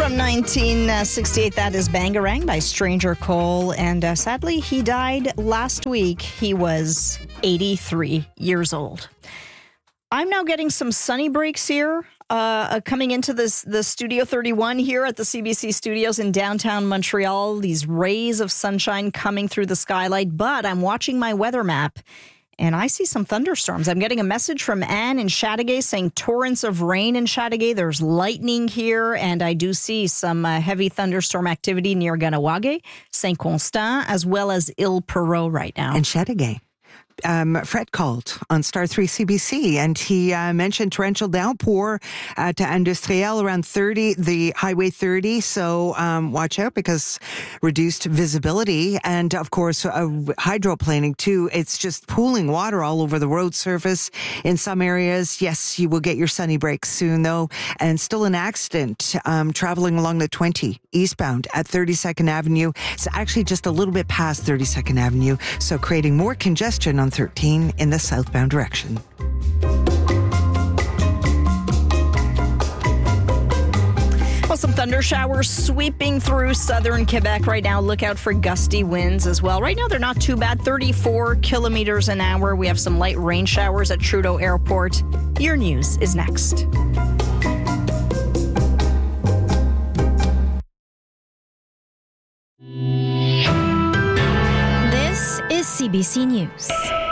From 1968, that is Bangarang by Stranger Cole. And sadly, he died last week. He was 83 years old. I'm now getting some sunny breaks here. Coming into the Studio 31 here at the CBC studios in downtown Montreal. These rays of sunshine coming through the skylight. But I'm watching my weather map, and I see some thunderstorms. I'm getting a message from Anne in Chateauguay saying torrents of rain in Chateauguay. There's lightning here, and I do see some heavy thunderstorm activity near Ganawage, Saint-Constant, as well as Ile-Perrot right now. And Chateauguay. Fred called on Star 3 CBC, and he mentioned torrential downpour to Industriel around the Highway 30. So watch out, because reduced visibility, and of course hydroplaning too. It's just pooling water all over the road surface in some areas. Yes, you will get your sunny breaks soon though. And still an accident traveling along the 20 eastbound at 32nd Avenue. It's actually just a little bit past 32nd Avenue, so creating more congestion on 13 in the southbound direction. Well, some thunder showers sweeping through southern Quebec right now. Look out for gusty winds as well. Right now, they're not too bad, 34 kilometers an hour. We have some light rain showers at Trudeau Airport. Your news is next. This is CBC News.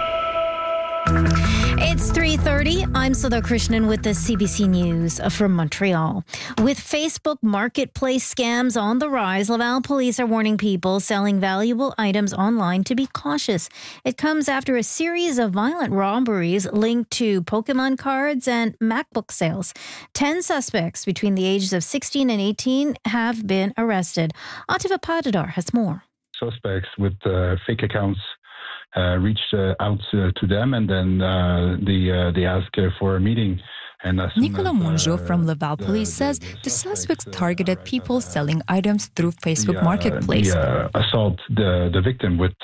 It's 3:30. I'm Sudha Krishnan with the CBC News from Montreal. With Facebook marketplace scams on the rise, Laval police are warning people selling valuable items online to be cautious. It comes after a series of violent robberies linked to Pokemon cards and MacBook sales. 10 suspects between the ages of 16 and 18 have been arrested. Ativa Padadar has more. Suspects with fake accounts reached out to them, and then they asked for a meeting. Nicolas Mongeau from Laval Police says the suspects targeted people selling items through Facebook Marketplace. They assault the victim with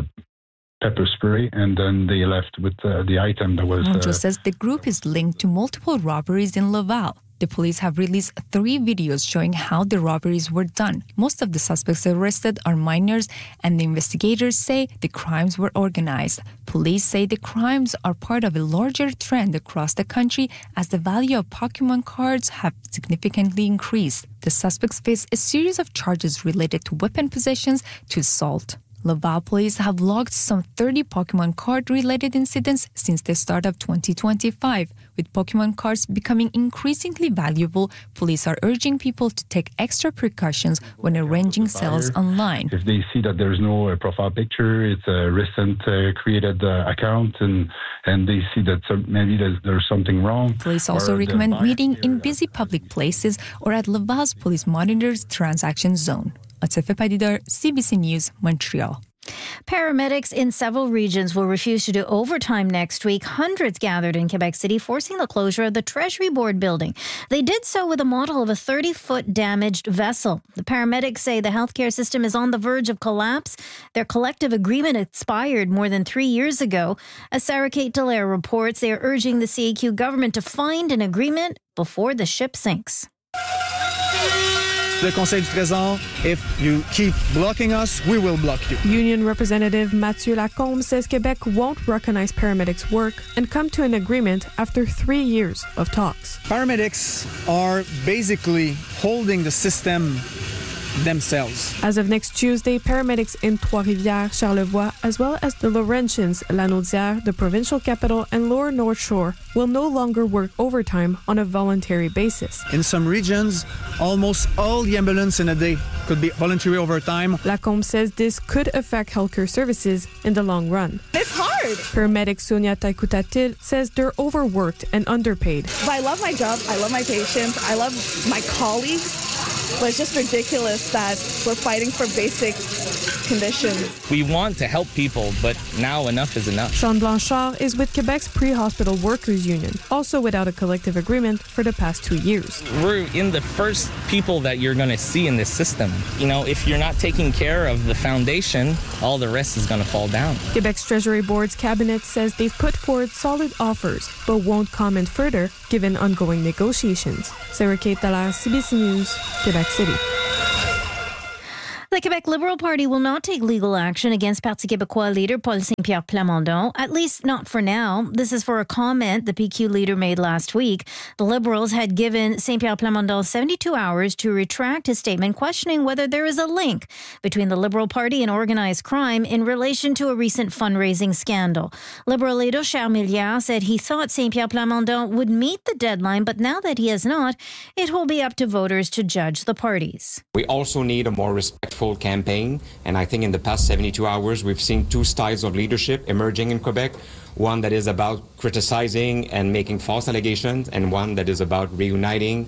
pepper spray, and then they left with the item that was... Mongeau says the group is linked to multiple robberies in Laval. The police have released 3 videos showing how the robberies were done. Most of the suspects arrested are minors, and the investigators say the crimes were organized. Police say the crimes are part of a larger trend across the country as the value of Pokemon cards have significantly increased. The suspects face a series of charges related to weapon possessions to assault. Laval police have logged some 30 Pokemon card-related incidents since the start of 2025. With Pokemon cards becoming increasingly valuable, police are urging people to take extra precautions when arranging sales online. If they see that there's no profile picture, it's a recent created account, and they see that maybe there's something wrong. Police also recommend meeting in busy public places or at Laval's Police Monitor's transaction zone. Atif Padidar, CBC News, Montreal. Paramedics in several regions will refuse to do overtime next week. Hundreds gathered in Quebec City, forcing the closure of the Treasury Board building. They did so with a model of a 30-foot damaged vessel. The paramedics say the healthcare system is on the verge of collapse. Their collective agreement expired more than 3 years ago. As Sarah Kate Dallaire reports, they are urging the CAQ government to find an agreement before the ship sinks. Le Conseil du Trésor, if you keep blocking us, we will block you. Union Representative Mathieu Lacombe says Quebec won't recognize paramedics' work and come to an agreement after 3 years of talks. Paramedics are basically holding the system themselves. As of next Tuesday, paramedics in Trois-Rivières, Charlevoix, as well as the Laurentians, Lanaudière, the provincial capital, and Lower North Shore will no longer work overtime on a voluntary basis. In some regions, almost all the ambulance in a day could be voluntary overtime. Lacombe says this could affect healthcare services in the long run. It's hard. Paramedic Sonia Taikutatil says they're overworked and underpaid. I love my job. I love my patients. I love my colleagues. But it's just ridiculous that we're fighting for basic conditions. We want to help people, but now enough is enough. Sean Blanchard is with Quebec's Pre-Hospital Workers Union, also without a collective agreement for the past 2 years. We're in the first people that you're going to see in this system. You know, if you're not taking care of the foundation, all the rest is going to fall down. Quebec's Treasury Board's cabinet says they've put forward solid offers, but won't comment further given ongoing negotiations. Sarah Kate Dallaire, CBC News, Quebec City. The Quebec Liberal Party will not take legal action against Parti Québécois leader Paul Saint-Pierre Plamondon, at least not for now. This is for a comment the PQ leader made last week. The Liberals had given Saint-Pierre Plamondon 72 hours to retract his statement questioning whether there is a link between the Liberal Party and organized crime in relation to a recent fundraising scandal. Liberal leader Charles Milliard said he thought Saint-Pierre Plamondon would meet the deadline, but now that he has not, it will be up to voters to judge the parties. We also need a more respectful campaign, and I think in the past 72 hours we've seen two styles of leadership emerging in Quebec. One that is about criticizing and making false allegations, and one that is about reuniting,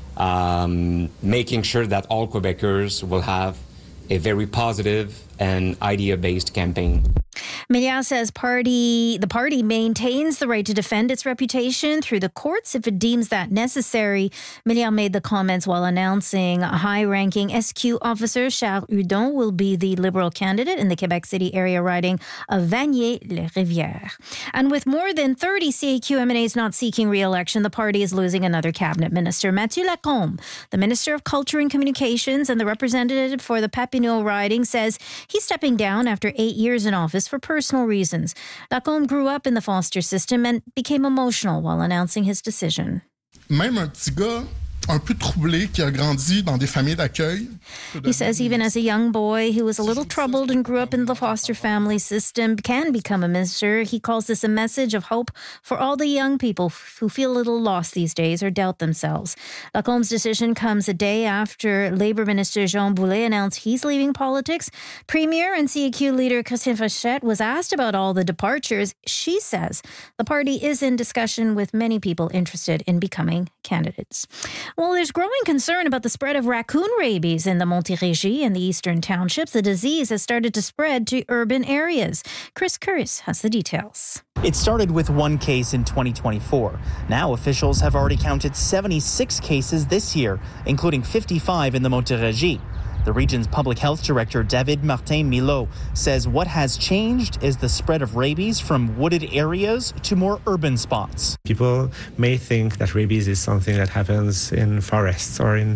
making sure that all Quebecers will have a very positive and idea-based campaign. Milliard says the party maintains the right to defend its reputation through the courts if it deems that necessary. Milliard made the comments while announcing a high-ranking SQ officer, Charles Hudon, will be the Liberal candidate in the Quebec City area riding of Vanier-les-Rivières. And with more than 30 CAQ MNAs not seeking re-election, the party is losing another cabinet minister. Mathieu Lacombe, the Minister of Culture and Communications and the representative for the Papineau riding, says he's stepping down after 8 years in office for personal reasons. Lacombe grew up in the foster system and became emotional while announcing his decision. Même un petit gars un peu troublé qui a grandi dans des familles d'accueil. He says even as a young boy who was a little troubled and grew up in the foster family system can become a minister. He calls this a message of hope for all the young people who feel a little lost these days or doubt themselves. Lacombe's decision comes a day after Labour Minister Jean Boulet announced he's leaving politics. Premier and CAQ leader Christine Fréchette was asked about all the departures. She says the party is in discussion with many people interested in becoming candidates. Well, there's growing concern about the spread of raccoon rabies in the Montérégie and the eastern townships. The disease has started to spread to urban areas. Chris Curris has the details. It started with one case in 2024. Now officials have already counted 76 cases this year, including 55 in the Montérégie. The region's public health director, David Martin-Milot, says what has changed is the spread of rabies from wooded areas to more urban spots. People may think that rabies is something that happens in forests or in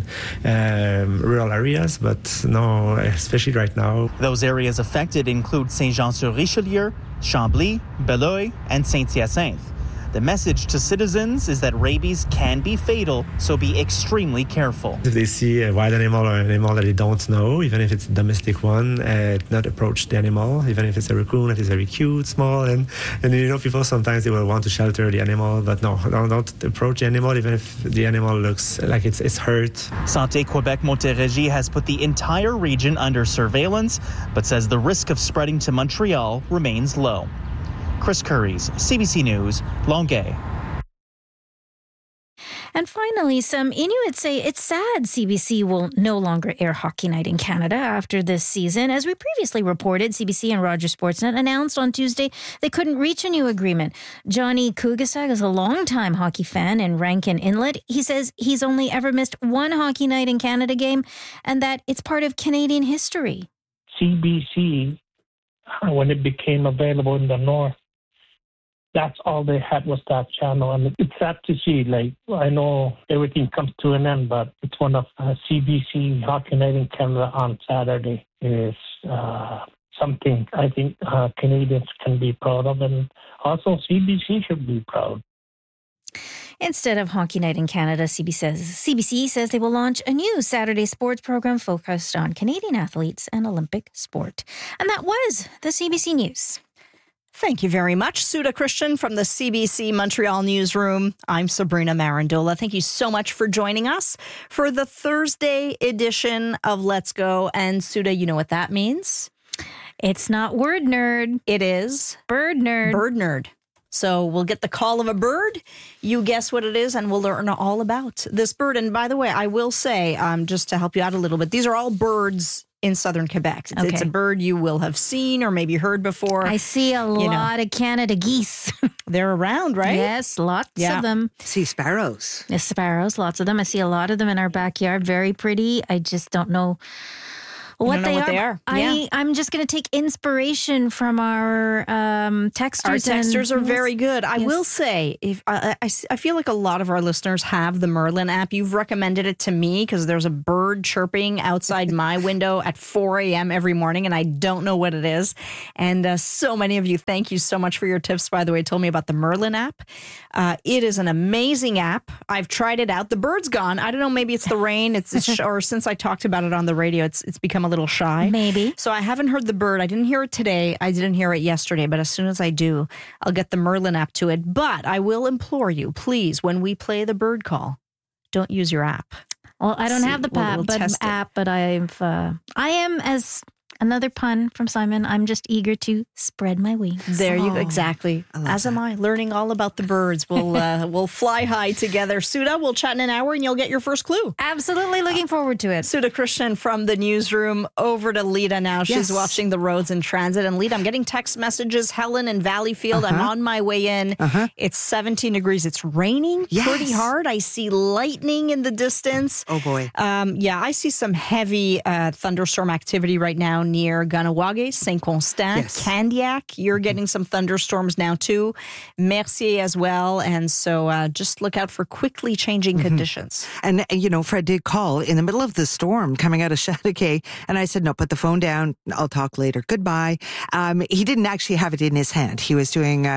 rural areas, but no, especially right now. Those areas affected include Saint-Jean-sur-Richelieu, Chambly, Beloeil, and Saint-Hyacinthe. The message to citizens is that rabies can be fatal, so be extremely careful. If they see a wild animal or an animal that they don't know, even if it's a domestic one, not approach the animal, even if it's a raccoon that is very cute, small, and you know, people sometimes they will want to shelter the animal, but no, don't approach the animal, even if the animal looks like it's hurt. Santé Québec Montérégie has put the entire region under surveillance, but says the risk of spreading to Montreal remains low. Chris Curries, CBC News, Longueuil. And finally, some Inuits say it's sad CBC will no longer air Hockey Night in Canada after this season. As we previously reported, CBC and Rogers Sportsnet announced on Tuesday they couldn't reach a new agreement. Johnny Kugasag is a longtime hockey fan in Rankin Inlet. He says he's only ever missed one Hockey Night in Canada game and that it's part of Canadian history. CBC, when it became available in the north, that's all they had was that channel. And it's sad to see, like, I know everything comes to an end, but it's one of CBC Hockey Night in Canada on Saturday is something I think Canadians can be proud of, and also CBC should be proud. Instead of Hockey Night in Canada, CBC says they will launch a new Saturday sports program focused on Canadian athletes and Olympic sport. And that was the CBC News. Thank you very much, Suda Christian from the CBC Montreal newsroom. I'm Sabrina Marandola. Thank you so much for joining us for the Thursday edition of Let's Go. And Suda, you know what that means? It's not word nerd. It is bird nerd. Bird nerd. So we'll get the call of a bird. You guess what it is, and we'll learn all about this bird. And by the way, I will say, just to help you out a little bit, these are all birds in southern Quebec. It's a bird you will have seen or maybe heard before. I see a lot of Canada geese. They're around, right? Yes, lots of them. See sparrows. Yes, sparrows, lots of them. I see a lot of them in our backyard. Very pretty. I just don't know what they are. I'm just going to take inspiration from our texters. Our texters are very good. I will say, if I feel like a lot of our listeners have the Merlin app. You've recommended it to me because there's a bird chirping outside my window at 4 a.m. every morning, and I don't know what it is. And so many of you, thank you so much for your tips, by the way, told me about the Merlin app. It is an amazing app. I've tried it out. The bird's gone. I don't know, maybe it's the rain. Or since I talked about it on the radio, it's become a little shy. Maybe. So I haven't heard the bird. I didn't hear it today. I didn't hear it yesterday. But as soon as I do, I'll get the Merlin app to it. But I will implore you, please, when we play the bird call, don't use your app. Well, I don't have the app, but I am, as another pun from Simon, I'm just eager to spread my wings. There you go. Exactly. As am I, learning all about the birds. We'll fly high together. Suda, we'll chat in an hour and you'll get your first clue. Absolutely. Looking forward to it. Suda Krishnan from the newsroom. Over to Lita now. She's watching the roads in transit. And Lita, I'm getting text messages. Helen in Valleyfield. I'm on my way in. It's 17 degrees. It's raining pretty hard. I see lightning in the distance. Oh, boy. I see some heavy thunderstorm activity right now near Ganawage, Saint-Constant, Candiac. You're getting some thunderstorms now too. Mercier as well. And so just look out for quickly changing conditions. And, Fred did call in the middle of the storm coming out of Chateauguay. And I said, no, put the phone down. I'll talk later. Goodbye. He didn't actually have it in his hand. He was doing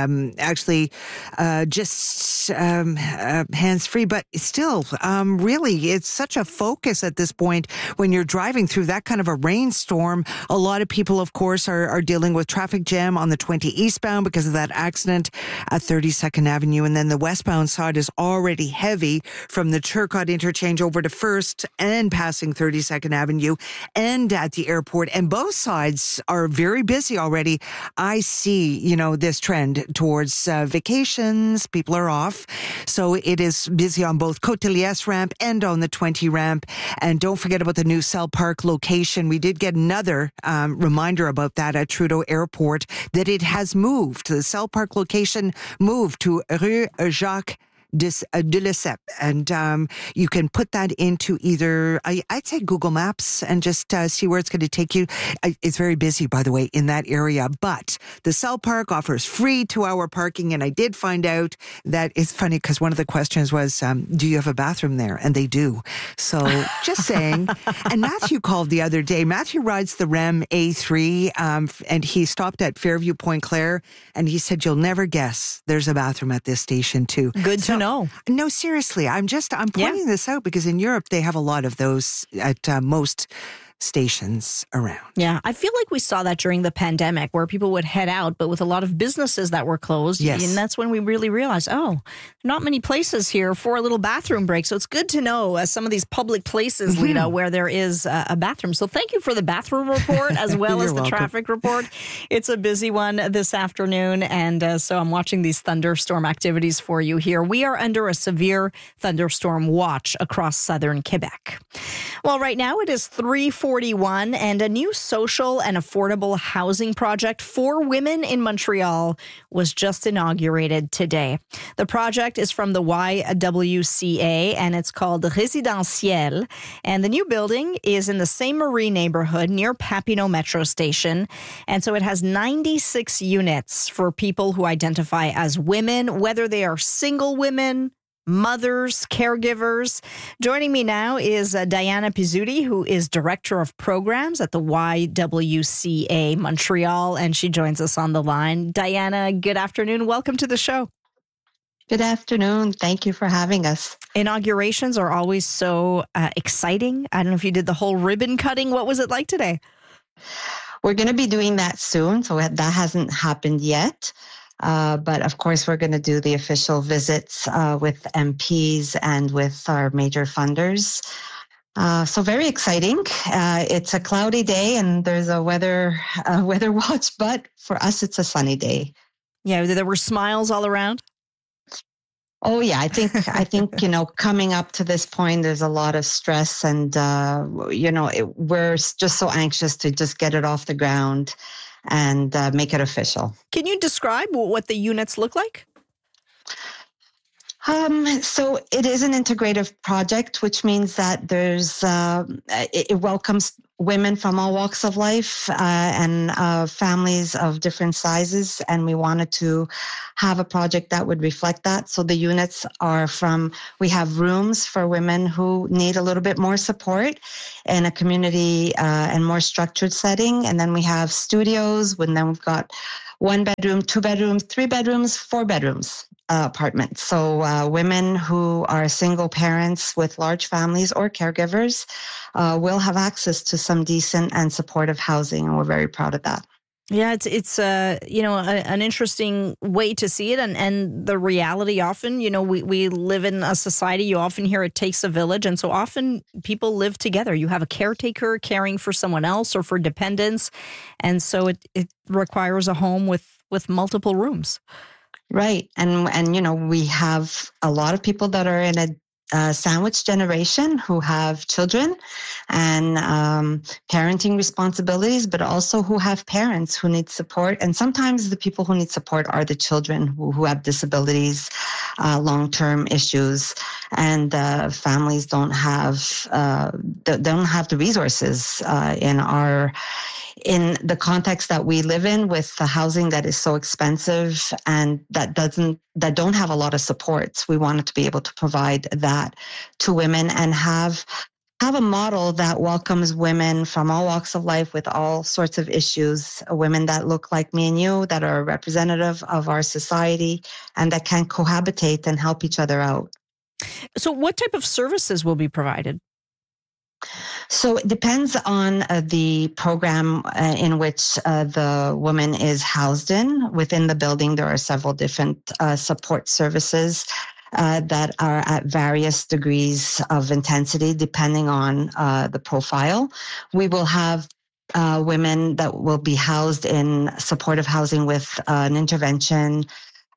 just hands-free. But still, really, it's such a focus at this point when you're driving through that kind of a rainstorm. A lot of people, of course, are dealing with traffic jam on the 20 eastbound because of that accident at 32nd Avenue. And then the westbound side is already heavy from the Turcotte interchange over to First and passing 32nd Avenue and at the airport. And both sides are very busy already. I see, this trend towards vacations. People are off. So it is busy on both Côte-de-Liesse ramp and on the 20 ramp. And don't forget about the new Cell Park location. We did get another reminder about that at Trudeau Airport, that it has moved. The Cell Park location moved to Rue Jacques de Lesseps. And you can put that into either, I'd say Google Maps and just see where it's going to take you. It's very busy, by the way, in that area. But the Cell Park offers free 2-hour parking. And I did find out that it's funny because one of the questions was, do you have a bathroom there? And they do. So just saying. And Matthew called the other day. Matthew rides the REM A3 and he stopped at Fairview Point Claire and he said, you'll never guess there's a bathroom at this station too. Good to know. No, seriously. I'm pointing this out because in Europe, they have a lot of those at most stations around. Yeah, I feel like we saw that during the pandemic where people would head out, but with a lot of businesses that were closed. Yes. And that's when we really realized, not many places here for a little bathroom break. So it's good to know some of these public places, Lita, where there is a bathroom. So thank you for the bathroom report as well as the traffic report. It's a busy one this afternoon. And so I'm watching these thunderstorm activities for you here. We are under a severe thunderstorm watch across southern Quebec. Well, right now it is 3:41 and a new social and affordable housing project for women in Montreal was just inaugurated today. The project is from the YWCA and it's called Résidentiel. And the new building is in the Saint-Marie neighborhood near Papineau Metro Station. And so it has 96 units for people who identify as women, whether they are single women, mothers, caregivers. Joining me now is Diana Pizzuti, who is Director of Programs at the YWCA Montreal, and she joins us on the line. Diana, good afternoon. Welcome to the show. Good afternoon. Thank you for having us. Inaugurations are always so exciting. I don't know if you did the whole ribbon cutting. What was it like today? We're going to be doing that soon, so that hasn't happened yet. But of course, we're going to do the official visits with MPs and with our major funders. So very exciting. It's a cloudy day and there's a weather watch, but for us, it's a sunny day. Yeah, there were smiles all around. Oh yeah, I think coming up to this point, there's a lot of stress, and we're just so anxious to just get it off the ground and make it official. Can you describe what the units look like? So it is an integrative project, which means that there's it welcomes women from all walks of life and families of different sizes, and we wanted to have a project that would reflect that. So the units we have rooms for women who need a little bit more support in a community and more structured setting, and then we have studios, and then we've got 1 bedroom, 2 bedrooms, 3 bedrooms, 4 bedrooms. Apartments. So women who are single parents with large families or caregivers will have access to some decent and supportive housing, and we're very proud of that. Yeah, it's an interesting way to see it, and the reality often, we live in a society. You often hear it takes a village, and so often people live together. You have a caretaker caring for someone else or for dependents, and so it requires a home with multiple rooms. Right. And we have a lot of people that are in a sandwich generation who have children and parenting responsibilities, but also who have parents who need support. And sometimes the people who need support are the children who have disabilities, long-term issues, and families don't have the resources in the context that we live in, with the housing that is so expensive and that don't have a lot of supports. We wanted to be able to provide that to women and have a model that welcomes women from all walks of life with all sorts of issues, women that look like me and you, that are representative of our society and that can cohabitate and help each other out. So what type of services will be provided? So it depends on the program in which the woman is housed in. Within the building, there are several different support services that are at various degrees of intensity, depending on the profile. We will have women that will be housed in supportive housing with an intervention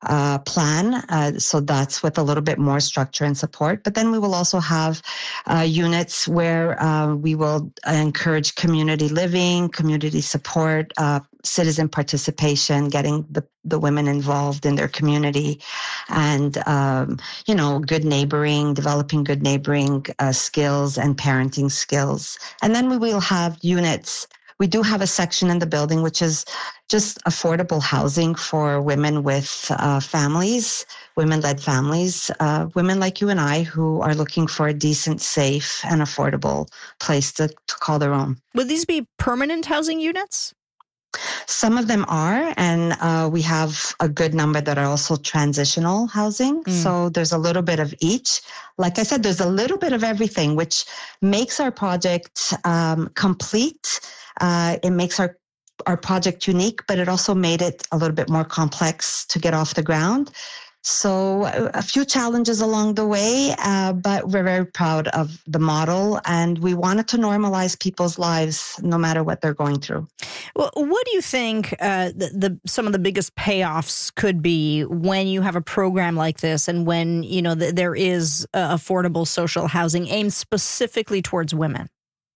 plan. So that's with a little bit more structure and support. But then we will also have units where we will encourage community living, community support, citizen participation, getting the women involved in their community, and, good neighboring, developing good neighboring skills and parenting skills. And then we will have units. We do have a section in the building which is just affordable housing for women with families, women-led families, women like you and I who are looking for a decent, safe, and affordable place to call their own. Would these be permanent housing units? Some of them are, and we have a good number that are also transitional housing. So there's a little bit of each. Like I said, there's a little bit of everything, which makes our project complete. It makes our project unique, but it also made it a little bit more complex to get off the ground. So a few challenges along the way, but we're very proud of the model, and we wanted to normalize people's lives no matter what they're going through. Well, what do you think some of the biggest payoffs could be when you have a program like this, and when there is affordable social housing aimed specifically towards women?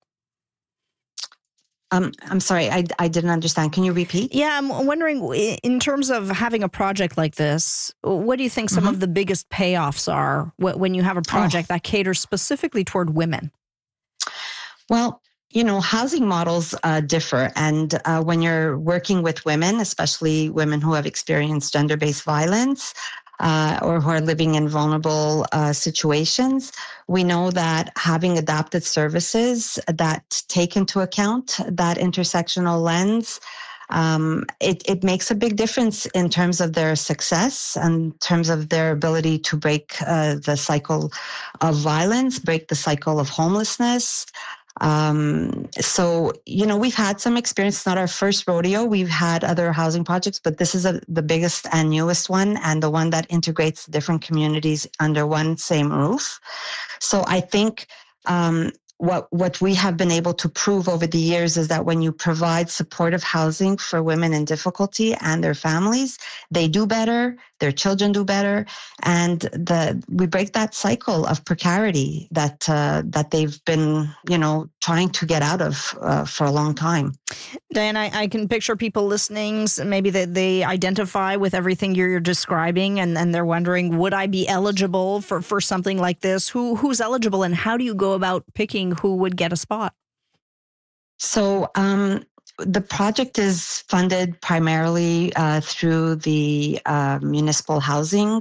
I'm sorry, I didn't understand. Can you repeat? Yeah, I'm wondering, in terms of having a project like this, what do you think some of the biggest payoffs are when you have a project that caters specifically toward women? Well, housing models differ. And when you're working with women, especially women who have experienced gender-based violence, or who are living in vulnerable situations, we know that having adapted services that take into account that intersectional lens, it makes a big difference in terms of their success and in terms of their ability to break the cycle of violence, break the cycle of homelessness. So, we've had some experience. It's not our first rodeo. We've had other housing projects, but this is the biggest and newest one, and the one that integrates different communities under one same roof. So I think what we have been able to prove over the years is that when you provide supportive housing for women in difficulty and their families, they do better, their children do better, and we break that cycle of precarity that they've been, trying to get out of for a long time. Diane, I can picture people listening, maybe they identify with everything you're describing, and they're wondering, would I be eligible for something like this? Who's eligible, and how do you go about picking who would get a spot? So the project is funded primarily through the municipal housing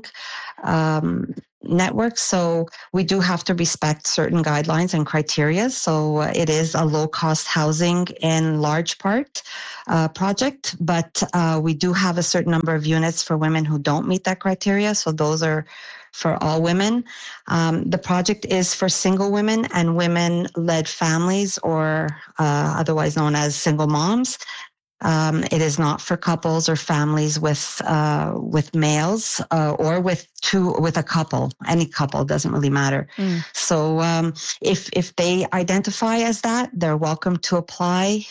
network. So we do have to respect certain guidelines and criteria. So it is a low-cost housing in large part project, but we do have a certain number of units for women who don't meet that criteria. So those are for all women. The project is for single women and women-led families, or otherwise known as single moms. It is not for couples or families with males or with a couple. Any couple, doesn't really matter. So if they identify as that, they're welcome to apply.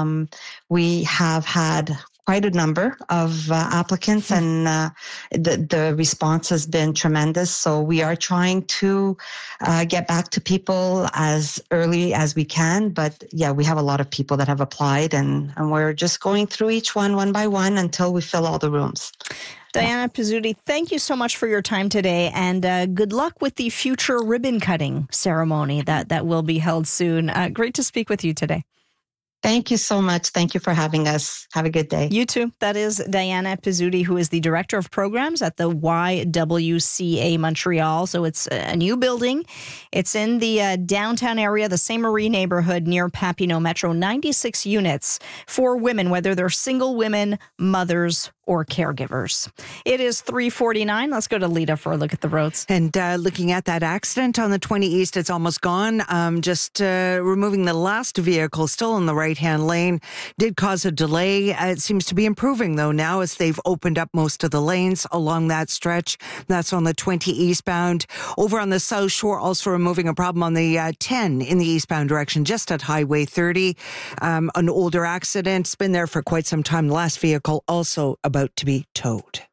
We have had quite a number of applicants, and the response has been tremendous. So we are trying to get back to people as early as we can. But yeah, we have a lot of people that have applied, and we're just going through each one by one until we fill all the rooms. Diana Pizzuti, thank you so much for your time today, and good luck with the future ribbon cutting ceremony that will be held soon. Great to speak with you today. Thank you so much. Thank you for having us. Have a good day. You too. That is Diana Pizzuti, who is the Director of Programs at the YWCA Montreal. So it's a new building. It's in the downtown area, the Saint-Marie neighborhood near Papineau Metro. 96 units for women, whether they're single women, mothers, or caregivers. It is 3:49. Let's go to Lita for a look at the roads. And looking at that accident on the 20 East, it's almost gone. Just removing the last vehicle, still in the right-hand lane, did cause a delay. It seems to be improving, though, now as they've opened up most of the lanes along that stretch. That's on the 20 eastbound. Over on the South Shore, also removing a problem on the 10 in the eastbound direction, just at Highway 30. An older accident. It's been there for quite some time. The last vehicle also about to be towed.